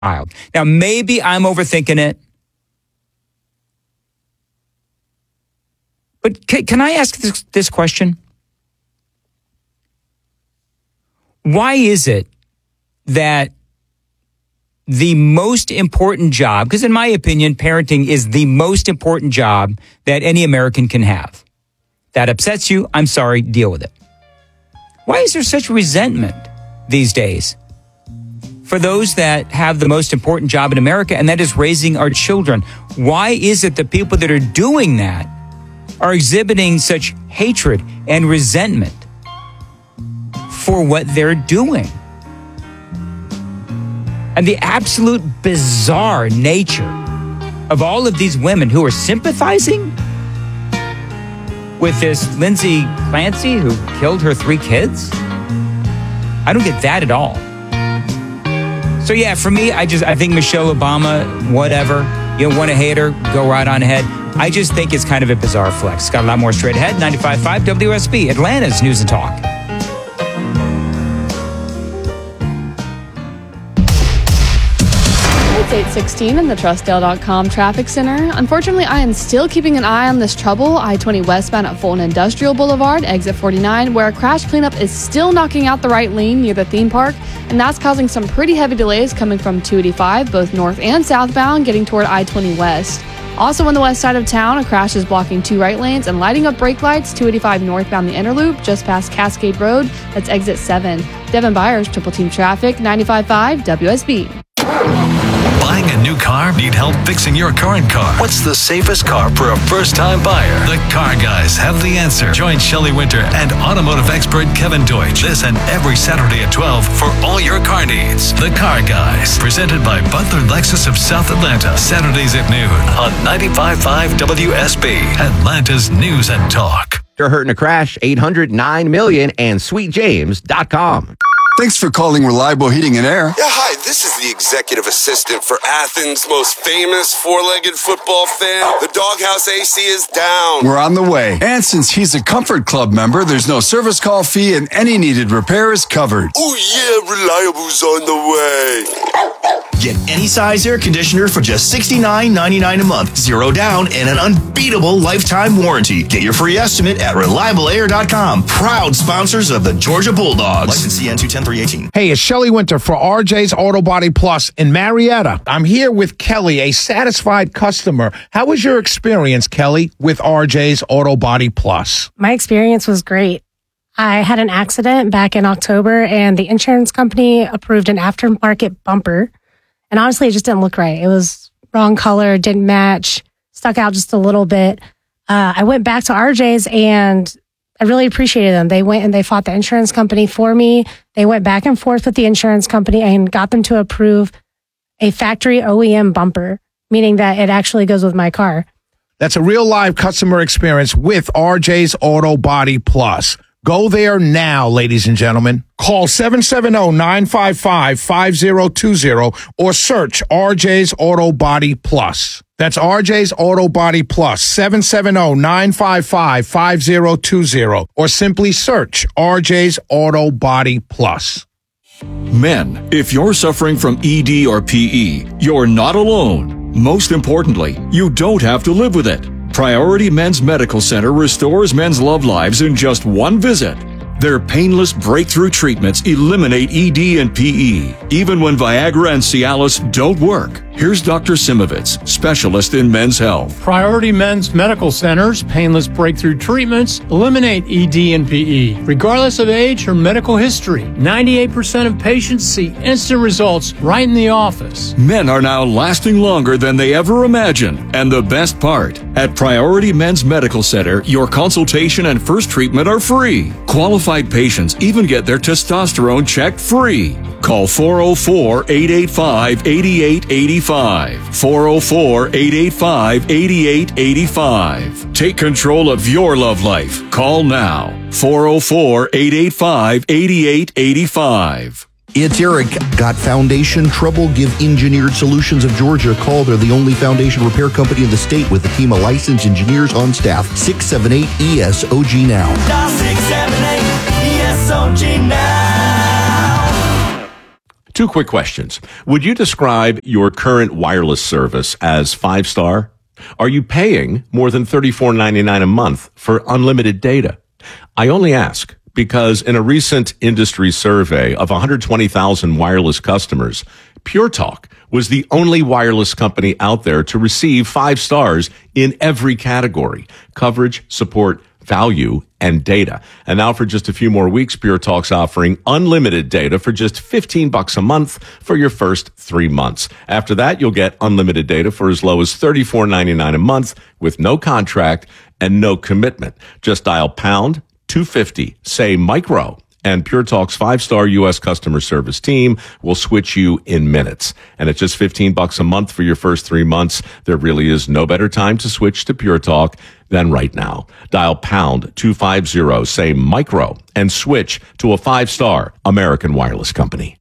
Now, maybe I'm overthinking it. But can I ask this question? Why is it that the most important job, because in my opinion, parenting is the most important job that any American can have. That upsets you, I'm sorry, deal with it. Why is there such resentment these days for those that have the most important job in America, and that is raising our children? Why is it the people that are doing that are exhibiting such hatred and resentment for what they're doing? And the absolute bizarre nature of all of these women who are sympathizing with this Lindsay Clancy who killed her 3 kids. I don't get that at all. So yeah, for me, I think Michelle Obama, whatever. You don't want to hate her, go right on ahead. I just think it's kind of a bizarre flex. Got a lot more straight ahead. 95.5 WSB, Atlanta's News and Talk. It's 8:16 in the TrustDale.com traffic center. Unfortunately, I am still keeping an eye on this trouble. I-20 westbound at Fulton Industrial Boulevard, exit 49, where a crash cleanup is still knocking out the right lane near the theme park, and that's causing some pretty heavy delays coming from 285, both north and southbound, getting toward I-20 west. Also on the west side of town, a crash is blocking 2 right lanes and lighting up brake lights, 285 northbound the inner loop, just past Cascade Road, that's exit 7. Devin Byers, Triple Team Traffic, 95.5 WSB. Buying a new car? Need help fixing your current car? What's the safest car for a first-time buyer? The Car Guys have the answer. Join Shelley Winter and automotive expert Kevin Deutsch this and every Saturday at 12 for all your car needs. The Car Guys, presented by Butler Lexus of South Atlanta. Saturdays at noon on 95.5 WSB, Atlanta's News and Talk. You're hurting a crash, 800-9-MILLION and SweetJames.com. Thanks for calling Reliable Heating and Air. Yeah, hi, this is the executive assistant for Athens' most famous four-legged football fan. The Doghouse AC is down. We're on the way. And since he's a Comfort Club member, there's no service call fee and any needed repair is covered. Oh yeah, Reliable's on the way. Get any size air conditioner for just $69.99 a month. 0 down and an unbeatable lifetime warranty. Get your free estimate at ReliableAir.com. Proud sponsors of the Georgia Bulldogs. License CN 210-318. Hey, it's Shelley Winter for RJ's Auto Body Plus in Marietta. I'm here with Kelly, a satisfied customer. How was your experience, Kelly, with RJ's Auto Body Plus? My experience was great. I had an accident back in October, and the insurance company approved an aftermarket bumper. And honestly, it just didn't look right. It was wrong color, didn't match, stuck out just a little bit. I went back to RJ's and I really appreciated them. They went and they fought the insurance company for me. They went back and forth with the insurance company and got them to approve a factory OEM bumper, meaning that it actually goes with my car. That's a real live customer experience with RJ's Auto Body Plus. Go there now, ladies and gentlemen. Call 770-955-5020 or search RJ's Auto Body Plus. That's RJ's Auto Body Plus, 770-955-5020 or simply search RJ's Auto Body Plus. Men, if you're suffering from ED or PE, you're not alone. Most importantly, you don't have to live with it. Priority Men's Medical Center restores men's love lives in just one visit. Their painless breakthrough treatments eliminate ED and PE, even when Viagra and Cialis don't work. Here's Dr. Simovitz, specialist in men's health. Priority Men's Medical Center's painless breakthrough treatments eliminate ED and PE, regardless of age or medical history. 98% of patients see instant results right in the office. Men are now lasting longer than they ever imagined. And the best part, at Priority Men's Medical Center, your consultation and first treatment are free. Qualified patients even get their testosterone checked free. Call 404-885-8885. 404-885-8885. Take control of your love life. Call now. 404-885-8885. It's Eric. Got foundation trouble? Give Engineered Solutions of Georgia a call. They're the only foundation repair company in the state with a team of licensed engineers on staff. 678-ESOG now. 678-ESOG now. 2 quick questions. Would you describe your current wireless service as 5-star? Are you paying more than $34.99 a month for unlimited data? I only ask because in a recent industry survey of 120,000 wireless customers, Pure Talk was the only wireless company out there to receive 5 stars in every category: coverage, support, value, and data. And now for just a few more weeks, Pure Talk's offering unlimited data for just $15 a month for your first 3 months. After that, you'll get unlimited data for as low as $34.99 a month with no contract and no commitment. Just dial pound 250, say micro, and Pure Talk's 5-star U.S. customer service team will switch you in minutes. And at just $15 a month for your first 3 months, there really is no better time to switch to Pure Talk than right now. Dial pound 250, say micro, and switch to a 5-star American wireless company.